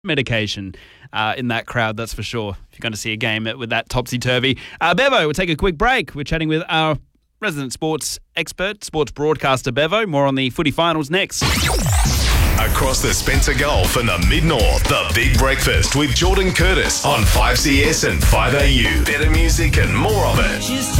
medication in that crowd, that's for sure, if you're going to see a game with that topsy-turvy. Bevo, we'll take a quick break. We're chatting with our resident sports expert, sports broadcaster Bevo. More on the footy finals next. Across the Spencer Gulf and the Mid-North, The Big Breakfast with Jordan Curtis on 5CS and 5AU. Better music and more of it.